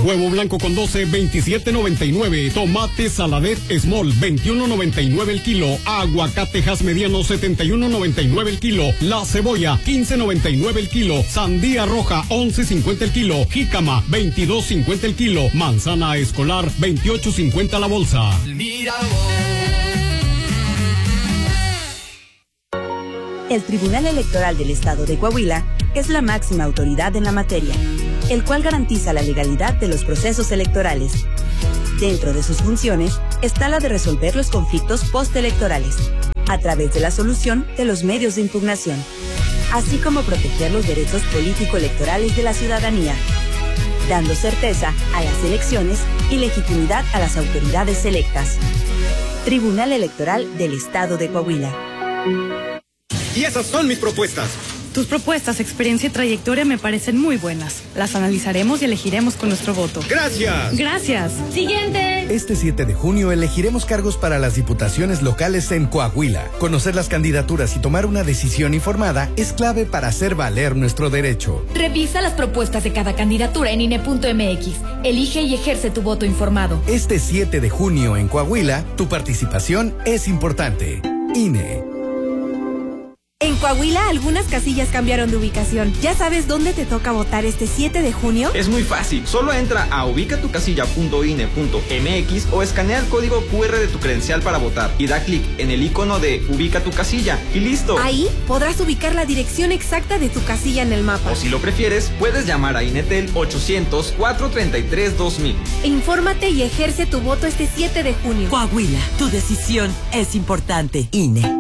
Huevo blanco con 12, 27.99. Tomate Saladet Small, 21.99 el kilo. Aguacatejas mediano, 71.99 el kilo. La cebolla, 15.99 el kilo. Sandía roja, 11.50 el kilo. Jícama, 22.50 el kilo. Manzana escolar, 28.50 la bolsa. Mira El Tribunal Electoral del Estado de Coahuila es la máxima autoridad en la materia, el cual garantiza la legalidad de los procesos electorales. Dentro de sus funciones está la de resolver los conflictos postelectorales, a través de la solución de los medios de impugnación, así como proteger los derechos político-electorales de la ciudadanía, dando certeza a las elecciones y legitimidad a las autoridades electas. Tribunal Electoral del Estado de Coahuila. Y esas son mis propuestas. Tus propuestas, experiencia y trayectoria me parecen muy buenas. Las analizaremos y elegiremos con nuestro voto. ¡Gracias! ¡Gracias! ¡Siguiente! Este 7 de junio elegiremos cargos para las diputaciones locales en Coahuila. Conocer las candidaturas y tomar una decisión informada es clave para hacer valer nuestro derecho. Revisa las propuestas de cada candidatura en INE.mx. Elige y ejerce tu voto informado. Este 7 de junio en Coahuila, tu participación es importante. INE. En Coahuila, algunas casillas cambiaron de ubicación. ¿Ya sabes dónde te toca votar este 7 de junio? Es muy fácil. Solo entra a ubicatucasilla.ine.mx o escanea el código QR de tu credencial para votar y da clic en el icono de Ubica tu casilla y listo. Ahí podrás ubicar la dirección exacta de tu casilla en el mapa. O si lo prefieres, puedes llamar a INETEL 800-433-2000. Infórmate y ejerce tu voto este 7 de junio. Coahuila, tu decisión es importante. INE.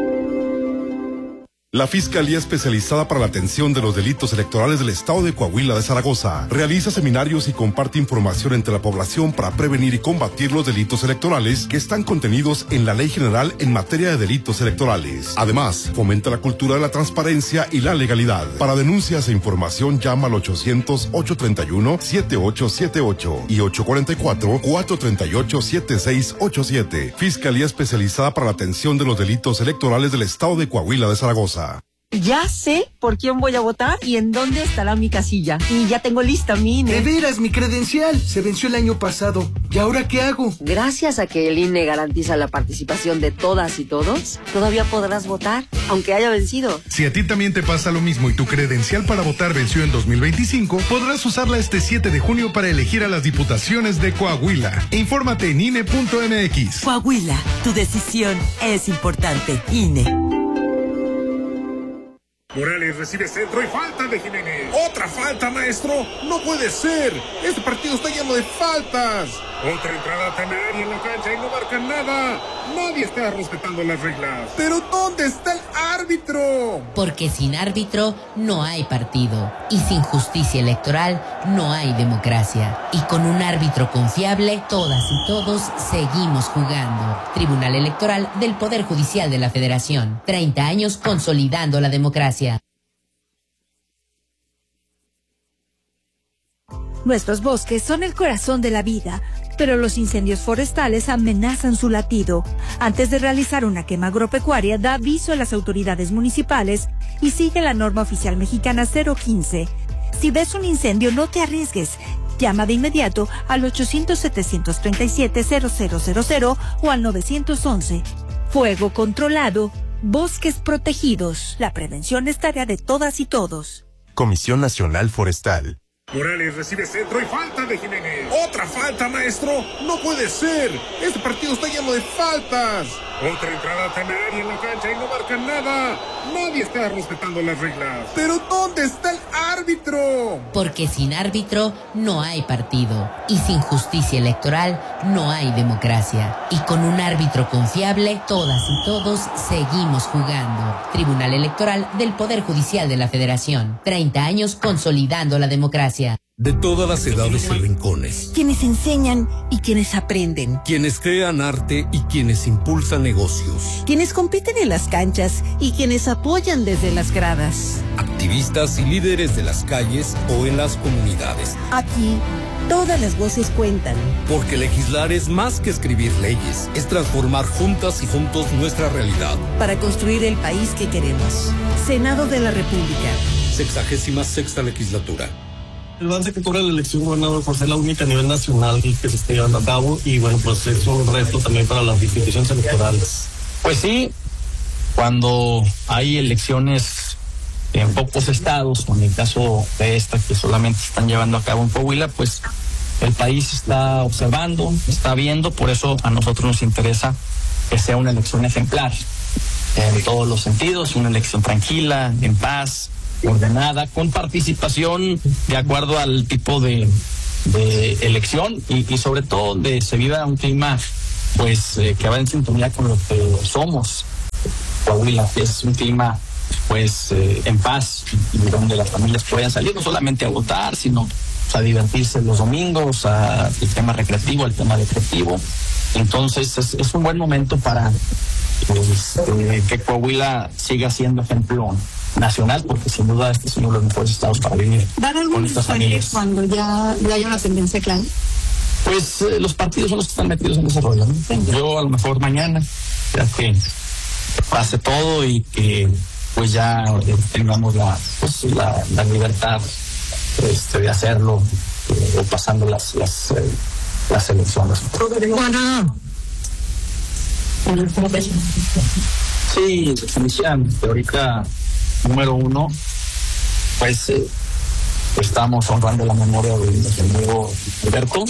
La Fiscalía Especializada para la Atención de los Delitos Electorales del Estado de Coahuila de Zaragoza realiza seminarios y comparte información entre la población para prevenir y combatir los delitos electorales que están contenidos en la Ley General en materia de delitos electorales. Además, fomenta la cultura de la transparencia y la legalidad. Para denuncias e información llama al 800-831-7878 y 844-438-7687. Fiscalía Especializada para la Atención de los Delitos Electorales del Estado de Coahuila de Zaragoza. Ya sé por quién voy a votar y en dónde estará mi casilla. Y ya tengo lista mi INE. De veras, mi credencial se venció el año pasado. ¿Y ahora qué hago? Gracias a que el INE garantiza la participación de todas y todos, todavía podrás votar, aunque haya vencido. Si a ti también te pasa lo mismo y tu credencial para votar venció en 2025, podrás usarla este 7 de junio para elegir a las diputaciones de Coahuila. Infórmate en INE.mx. Coahuila, tu decisión es importante. INE. Morales recibe centro y falta de Jiménez. ¡Otra falta, maestro! ¡No puede ser! ¡Este partido está lleno de faltas! Otra entrada temeraria en la cancha y no marcan nada. Nadie está respetando las reglas. ¿Pero dónde está el árbitro? Porque sin árbitro no hay partido. Y sin justicia electoral no hay democracia. Y con un árbitro confiable, todas y todos seguimos jugando. Tribunal Electoral del Poder Judicial de la Federación. 30 años consolidando la democracia. Nuestros bosques son el corazón de la vida, pero los incendios forestales amenazan su latido. Antes de realizar una quema agropecuaria, da aviso a las autoridades municipales y sigue la norma oficial mexicana 015. Si ves un incendio, no te arriesgues. Llama de inmediato al 800-737-0000 o al 911. Fuego controlado, bosques protegidos. La prevención es tarea de todas y todos. Comisión Nacional Forestal. Morales recibe centro y falta de Jiménez. ¡Otra falta, maestro! ¡No puede ser! ¡Este partido está lleno de faltas! Otra entrada temeraria en la cancha y no marcan nada. Nadie está respetando las reglas. ¿Pero dónde está el árbitro? Porque sin árbitro no hay partido. Y sin justicia electoral no hay democracia. Y con un árbitro confiable, todas y todos seguimos jugando. Tribunal Electoral del Poder Judicial de la Federación. 30 años consolidando la democracia. De todas las edades y rincones. Quienes enseñan y quienes aprenden. Quienes crean arte y quienes impulsan negocios. Quienes compiten en las canchas y quienes apoyan desde las gradas. Activistas y líderes de las calles o en las comunidades. Aquí, todas las voces cuentan. Porque legislar es más que escribir leyes. Es transformar juntas y juntos nuestra realidad. Para construir el país que queremos. Senado de la República. 66ª legislatura. Va a que corre la elección, gobernador, por ser la única a nivel nacional que se esté llevando a cabo y bueno, pues es un reto también para las instituciones electorales. Pues sí, cuando hay elecciones en pocos estados, como en el caso de esta que solamente están llevando a cabo en Coahuila, pues el país está observando, está viendo, por eso a nosotros nos interesa que sea una elección ejemplar en todos los sentidos, una elección tranquila, en paz, ordenada, con participación de acuerdo al tipo de elección y sobre todo donde se viva un clima pues que va en sintonía con lo que somos Coahuila, que es un clima pues en paz y donde las familias puedan salir no solamente a votar, sino a divertirse los domingos, al tema recreativo, al tema deportivo. Entonces es un buen momento para que Coahuila siga siendo ejemplo nacional, porque sin duda este es uno de los mejores estados para vivir. ¿Dar algún mensaje cuando ya haya una tendencia clara? Pues los partidos son los que están metidos en ese rollo, ¿no? Yo a lo mejor mañana, ya que pase todo y que pues ya tengamos la libertad de hacerlo o pasando las elecciones. Bueno. Sí, definitivamente. Ahorita, número uno, pues estamos honrando la memoria de nuestro amigo Alberto.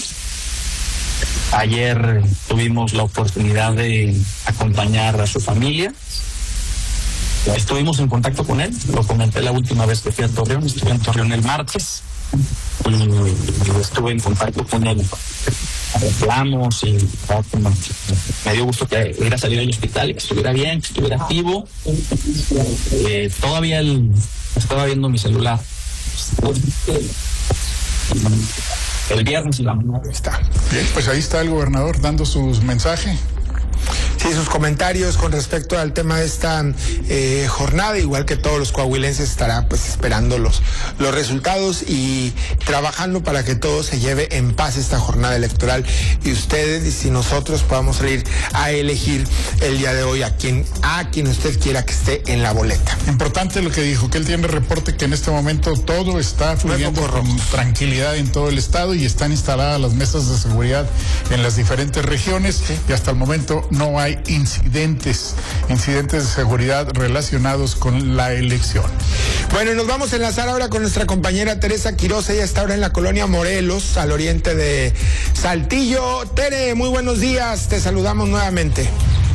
Ayer tuvimos la oportunidad de acompañar a su familia. Estuvimos en contacto con él, lo comenté la última vez que fui a Torreón, estuve en Torreón el martes y estuve en contacto con él. Hablamos y me dio gusto que hubiera salido del hospital y que estuviera bien, que estuviera activo. Todavía él estaba viendo mi celular el viernes y la mañana. Está bien, pues ahí está el gobernador dando sus mensajes. Sí, sus comentarios con respecto al tema de esta jornada, igual que todos los coahuilenses, estará pues esperando los resultados y trabajando para que todo se lleve en paz esta jornada electoral y ustedes y si nosotros podamos salir a elegir el día de hoy a quien usted quiera que esté en la boleta. Importante lo que dijo, que él tiene reporte que en este momento todo está fluyendo con tranquilidad en todo el estado y están instaladas las mesas de seguridad en las diferentes regiones y hasta el momento no hay incidentes de seguridad relacionados con la elección. Bueno, nos vamos a enlazar ahora con nuestra compañera Teresa Quiroz. Ella está ahora en la colonia Morelos, al oriente de Saltillo. Tere, muy buenos días, te saludamos nuevamente.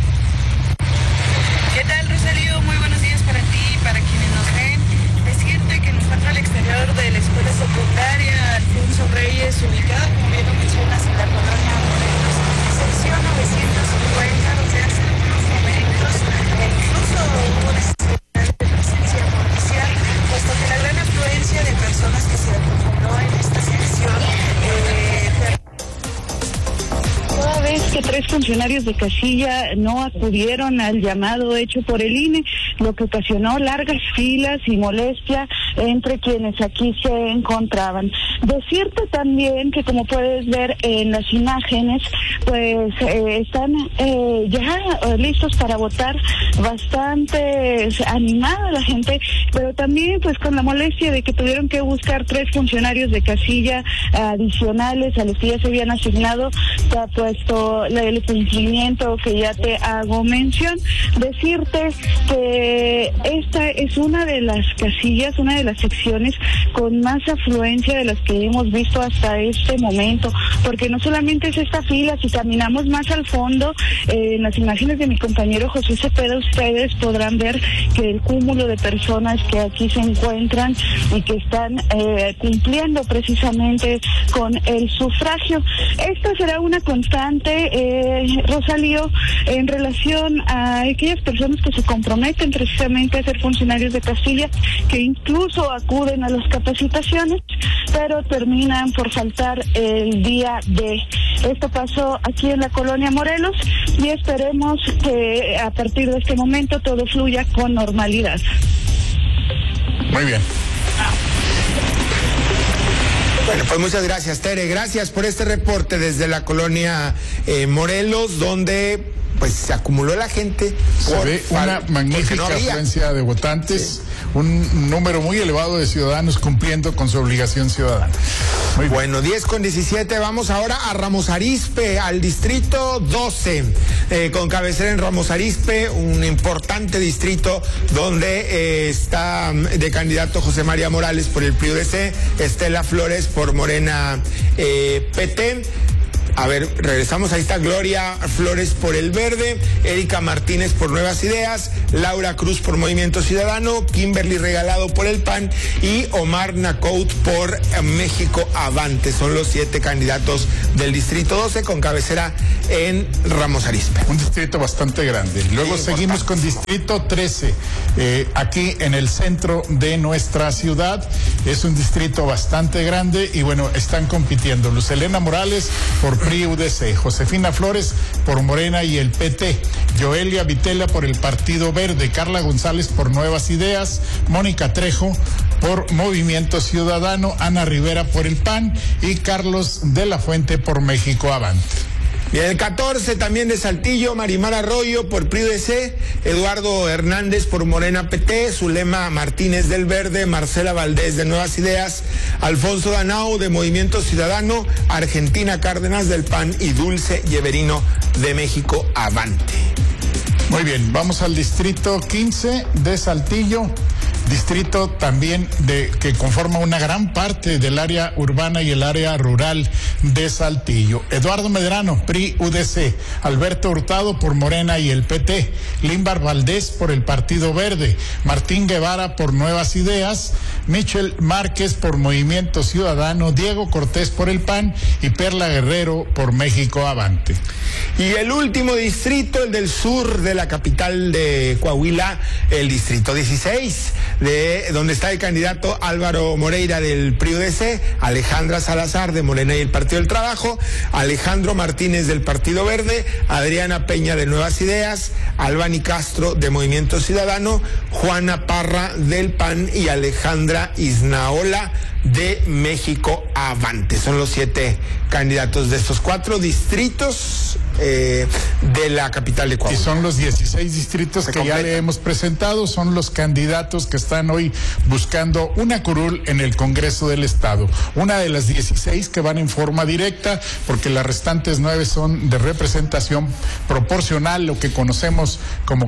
¿Qué tal, Rosario? Muy buenos días para ti y para quienes nos ven. Decirte que nos encuentra al exterior de la escuela secundaria Alfonso Reyes, ubicada, como bien lo mencionas, en la colonia Morelos, sección 950, donde hace unos momentos incluso hubo necesidad de presencia policial, puesto que la gran afluencia de personas que se acumuló en esta sección toda vez que 3 funcionarios de casilla no acudieron al llamado hecho por el INE, lo que ocasionó largas filas y molestia entre quienes aquí se encontraban. Decirte también que, como puedes ver en las imágenes, pues están ya listos para votar, bastante animada la gente, pero también pues con la molestia de que tuvieron que buscar 3 funcionarios de casilla adicionales a los que ya se habían asignado, puesto el cumplimiento que ya te hago mención. Decirte que esta es una de las casillas, una de las secciones con más afluencia de las que hemos visto hasta este momento, porque no solamente es esta fila, si caminamos más al fondo, en las imágenes de mi compañero José Cepeda, ustedes podrán ver que el cúmulo de personas que aquí se encuentran y que están cumpliendo precisamente con el sufragio. Esta será una constante, Rosalío, en relación a aquellas personas que se comprometen precisamente a ser funcionarios de Castilla, que incluso acuden a las capacitaciones, pero terminan por faltar el día de. Esto pasó aquí en la colonia Morelos y esperemos que a partir de este momento todo fluya con normalidad. Muy bien. Bueno, pues muchas gracias, Tere. Gracias por este reporte desde la colonia Morelos, donde pues se acumuló la gente. Se ve una magnífica afluencia de votantes, un número muy elevado de ciudadanos cumpliendo con su obligación ciudadana. Muy bueno, 10:17, vamos ahora a Ramos Arizpe, al distrito 12, con cabecera en Ramos Arizpe, un importante distrito donde está de candidato José María Morales por el PRI-UDC, Estela Flores por Morena PT. A ver, regresamos, ahí está Gloria Flores por el Verde, Erika Martínez por Nuevas Ideas, Laura Cruz por Movimiento Ciudadano, Kimberly Regalado por el PAN y Omar Nacout por México Avante. Son los 7 candidatos del Distrito 12 con cabecera en Ramos Arizpe. Un distrito bastante grande. Luego seguimos con Distrito 13, aquí en el centro de nuestra ciudad. Es un distrito bastante grande y bueno, están compitiendo Luz Helena Morales por PRI-UDC, Josefina Flores por Morena y el PT, Joelia Vitela por el Partido Verde, Carla González por Nuevas Ideas, Mónica Trejo por Movimiento Ciudadano, Ana Rivera por el PAN y Carlos de la Fuente por México Avante. Y el 14 también de Saltillo, Marimar Arroyo por PRI-UDC, Eduardo Hernández por Morena PT, Zulema Martínez del Verde, Marcela Valdés de Nuevas Ideas, Alfonso Danao de Movimiento Ciudadano, Argentina Cárdenas del PAN y Dulce Yeverino de México Avante. Muy bien, vamos al distrito 15 de Saltillo, distrito también que conforma una gran parte del área urbana y el área rural de Saltillo. Eduardo Medrano, PRI-UDC, Alberto Hurtado por Morena y el PT, Límbar Valdés por el Partido Verde, Martín Guevara por Nuevas Ideas, Michel Márquez por Movimiento Ciudadano, Diego Cortés por el PAN y Perla Guerrero por México Avante. Y el último distrito, el del sur de la capital de Coahuila, el distrito 16, de donde está el candidato Álvaro Moreira del PRI-UDC, Alejandra Salazar de Morena y el Partido del Trabajo, Alejandro Martínez del Partido Verde, Adriana Peña de Nuevas Ideas, Albany Castro de Movimiento Ciudadano, Juana Parra del PAN y Alejandra Isnaola de México Avante. Son los 7 candidatos de estos 4 distritos de la capital de Coahuila. Y son los 16 distritos que ya le hemos presentado, son los candidatos que están hoy buscando una curul en el Congreso del Estado. Una de las 16 que van en forma directa, porque las restantes 9 son de representación proporcional, lo que conocemos como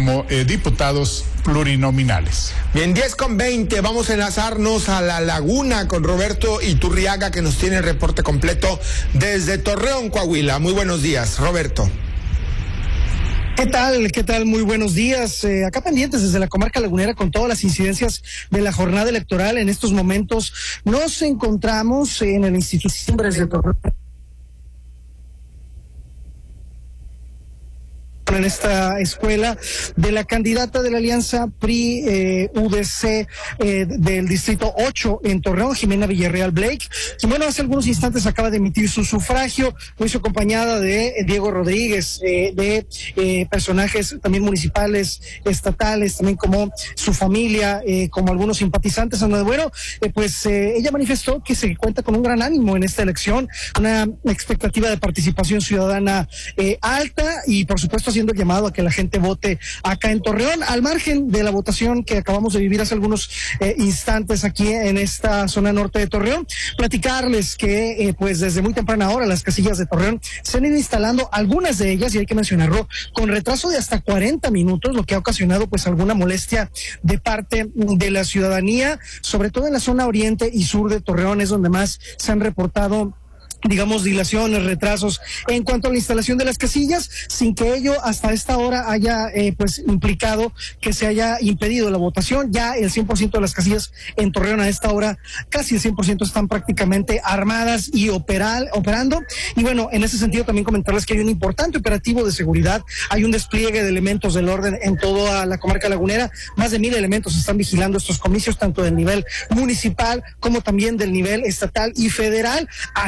diputados plurinominales. Bien, 10:20, vamos a enlazarnos a La Laguna con Roberto Iturriaga, que nos tiene el reporte completo desde Torreón, Coahuila. Muy buenos días, Roberto. ¿Qué tal? ¿Qué tal? Muy buenos días. Acá pendientes desde la comarca lagunera con todas las incidencias de la jornada electoral. En estos momentos nos encontramos en el Instituto de Torreón, en esta escuela de la candidata de la alianza PRI-UDC del distrito 8 en Torreón, Jimena Villarreal Blake, quien bueno, hace algunos instantes acaba de emitir su sufragio, lo hizo acompañada de Diego Rodríguez, de personajes también municipales, estatales, también como su familia, como algunos simpatizantes. Bueno, pues ella manifestó que se cuenta con un gran ánimo en esta elección, una expectativa de participación ciudadana alta y por supuesto haciendo el llamado a que la gente vote acá en Torreón, al margen de la votación que acabamos de vivir hace algunos instantes aquí en esta zona norte de Torreón. Platicarles que pues desde muy temprana hora las casillas de Torreón se han ido instalando, algunas de ellas, y hay que mencionarlo, con retraso de hasta 40 minutos, lo que ha ocasionado pues alguna molestia de parte de la ciudadanía, sobre todo en la zona oriente y sur de Torreón, es donde más se han reportado, digamos, dilaciones, retrasos en cuanto a la instalación de las casillas, sin que ello hasta esta hora haya pues implicado que se haya impedido la votación. Ya el 100% de las casillas en Torreón a esta hora, casi el 100% están prácticamente armadas y operando. Y bueno, en ese sentido también comentarles que hay un importante operativo de seguridad, hay un despliegue de elementos del orden en toda la comarca lagunera, más de 1,000 elementos están vigilando estos comicios, tanto del nivel municipal como también del nivel estatal y federal. Hasta el momento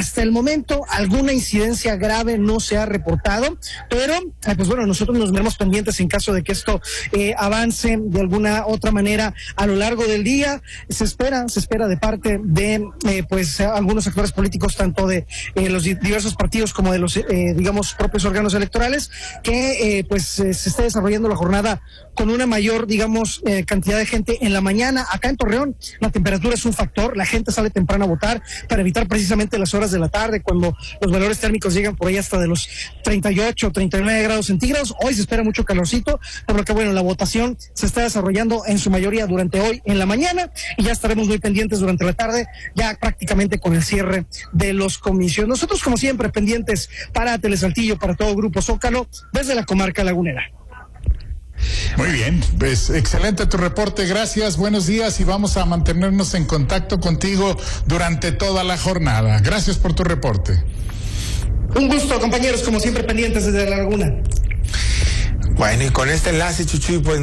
momento alguna incidencia grave no se ha reportado, pero pues bueno, nosotros nos veremos pendientes en caso de que esto avance de alguna otra manera a lo largo del día. Se espera de parte de pues algunos actores políticos, tanto de los diversos partidos como de los digamos propios órganos electorales, que pues se esté desarrollando la jornada con una mayor, digamos, cantidad de gente en la mañana. Acá en Torreón la temperatura es un factor, la gente sale temprano a votar para evitar precisamente las horas de la tarde, cuando los valores térmicos llegan por ahí hasta de los 38, 39 grados centígrados. Hoy se espera mucho calorcito, por lo que bueno, la votación se está desarrollando en su mayoría durante hoy en la mañana, y ya estaremos muy pendientes durante la tarde, ya prácticamente con el cierre de los comicios. Nosotros, como siempre, pendientes para Telesaltillo, para todo Grupo Zócalo, desde la comarca lagunera. Muy bien, pues excelente tu reporte, gracias, buenos días, y vamos a mantenernos en contacto contigo durante toda la jornada. Gracias por tu reporte. Un gusto, compañeros, como siempre pendientes desde la laguna. Bueno, y con este enlace, Chuchuy, pues